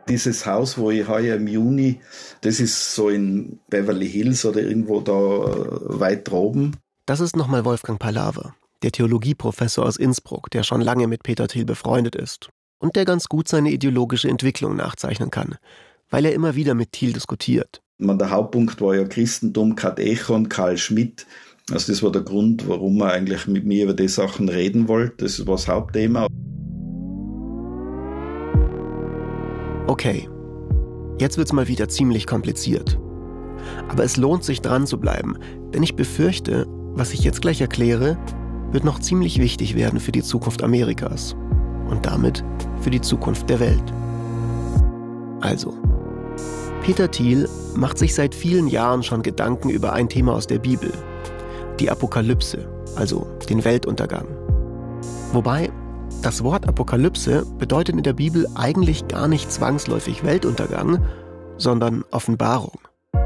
Dieses Haus, wo ich heuer im Juni, das ist so in Beverly Hills oder irgendwo da weit droben. Das ist nochmal Wolfgang Pallaver, der Theologieprofessor aus Innsbruck, der schon lange mit Peter Thiel befreundet ist und der ganz gut seine ideologische Entwicklung nachzeichnen kann, weil er immer wieder mit Thiel diskutiert. Der Hauptpunkt war ja Christentum, Katechon, Karl Schmidt. Also das war der Grund, warum er eigentlich mit mir über die Sachen reden wollte. Das war das Hauptthema. Okay, jetzt wird's mal wieder ziemlich kompliziert. Aber es lohnt sich dran zu bleiben, denn ich befürchte, was ich jetzt gleich erkläre, wird noch ziemlich wichtig werden für die Zukunft Amerikas und damit für die Zukunft der Welt. Also, Peter Thiel macht sich seit vielen Jahren schon Gedanken über ein Thema aus der Bibel, die Apokalypse, also den Weltuntergang. Wobei, das Wort Apokalypse bedeutet in der Bibel eigentlich gar nicht zwangsläufig Weltuntergang, sondern Offenbarung.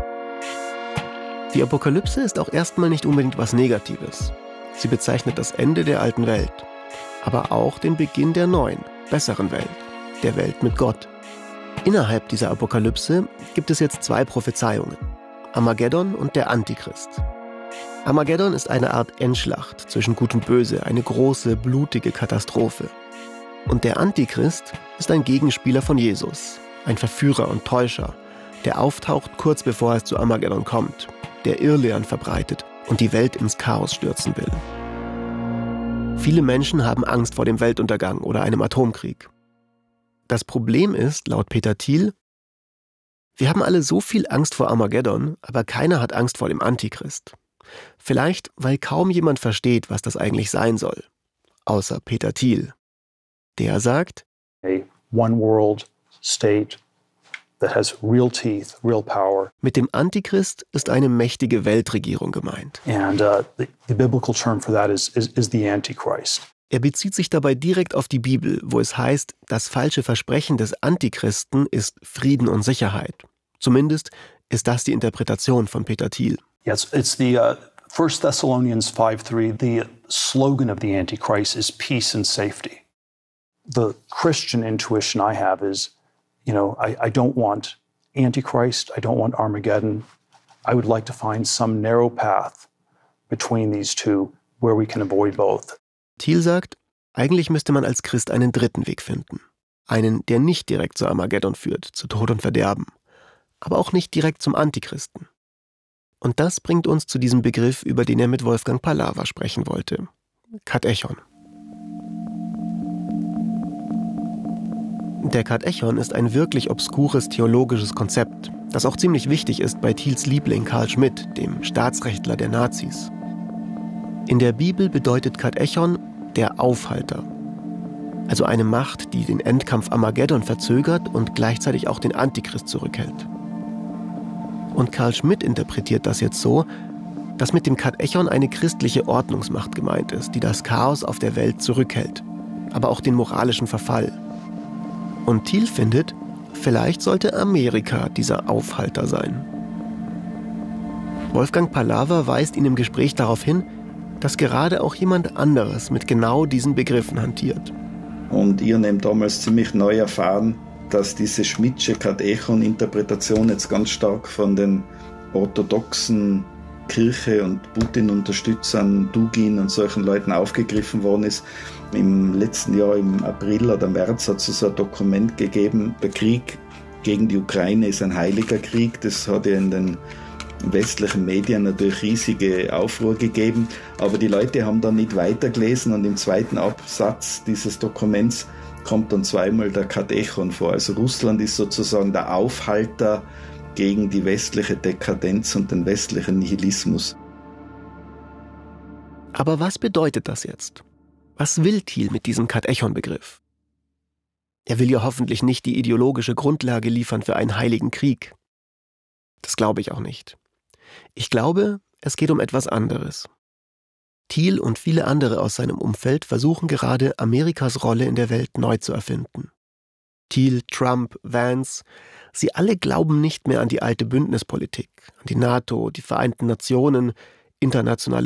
Die Apokalypse ist auch erstmal nicht unbedingt was Negatives. Sie bezeichnet das Ende der alten Welt, aber auch den Beginn der neuen, besseren Welt, der Welt mit Gott. Innerhalb dieser Apokalypse gibt es jetzt 2 Prophezeiungen: Armageddon und der Antichrist. Armageddon ist eine Art Endschlacht zwischen Gut und Böse, eine große, blutige Katastrophe. Und der Antichrist ist ein Gegenspieler von Jesus, ein Verführer und Täuscher, der auftaucht kurz bevor es zu Armageddon kommt, der Irrlehren verbreitet und die Welt ins Chaos stürzen will. Viele Menschen haben Angst vor dem Weltuntergang oder einem Atomkrieg. Das Problem ist, laut Peter Thiel, wir haben alle so viel Angst vor Armageddon, aber keiner hat Angst vor dem Antichrist. Vielleicht, weil kaum jemand versteht, was das eigentlich sein soll. Außer Peter Thiel. Der sagt, a one world state that has real teeth, real power. Mit dem Antichrist ist eine mächtige Weltregierung gemeint. And the biblical term for that is the Antichrist. Er bezieht sich dabei direkt auf die Bibel, wo es heißt, das falsche Versprechen des Antichristen ist Frieden und Sicherheit. Zumindest ist das die Interpretation von Peter Thiel. Yes, it's the 1 Thessalonians 5:3. The slogan of the Antichrist is peace and safety. The Christian intuition I have is, I don't want Antichrist, I don't want Armageddon. I would like to find some narrow path between these two where we can avoid both. Thiel sagt, eigentlich müsste man als Christ einen dritten Weg finden. Einen, der nicht direkt zu Armageddon führt, zu Tod und Verderben, aber auch nicht direkt zum Antichristen. Und das bringt uns zu diesem Begriff, über den er mit Wolfgang Pallaver sprechen wollte. Katechon. Der Katechon ist ein wirklich obskures theologisches Konzept, das auch ziemlich wichtig ist bei Thiels Liebling Karl Schmidt, dem Staatsrechtler der Nazis. In der Bibel bedeutet Katechon der Aufhalter. Also eine Macht, die den Endkampf Armageddon verzögert und gleichzeitig auch den Antichrist zurückhält. Und Karl Schmidt interpretiert das jetzt so, dass mit dem Katechon eine christliche Ordnungsmacht gemeint ist, die das Chaos auf der Welt zurückhält, aber auch den moralischen Verfall. Und Thiel findet, vielleicht sollte Amerika dieser Aufhalter sein. Wolfgang Pallaver weist ihn im Gespräch darauf hin, dass gerade auch jemand anderes mit genau diesen Begriffen hantiert. Und ich habe damals ziemlich neu erfahren, dass diese Schmidtsche Katechon-Interpretation jetzt ganz stark von den orthodoxen Kirche- und Putin-Unterstützern, Dugin und solchen Leuten aufgegriffen worden ist. Im letzten Jahr, im April oder März, hat es so ein Dokument gegeben, der Krieg gegen die Ukraine ist ein heiliger Krieg. Das hat ja in den westlichen Medien natürlich riesige Aufruhr gegeben, aber die Leute haben dann nicht weitergelesen und im zweiten Absatz dieses Dokuments kommt dann zweimal der Katechon vor. Also Russland ist sozusagen der Aufhalter gegen die westliche Dekadenz und den westlichen Nihilismus. Aber was bedeutet das jetzt? Was will Thiel mit diesem Katechon-Begriff? Er will ja hoffentlich nicht die ideologische Grundlage liefern für einen heiligen Krieg. Das glaube ich auch nicht. Ich glaube, es geht um etwas anderes. Thiel und viele andere aus seinem Umfeld versuchen gerade, Amerikas Rolle in der Welt neu zu erfinden. Thiel, Trump, Vance, sie alle glauben nicht mehr an die alte Bündnispolitik, an die NATO, die Vereinten Nationen, internationale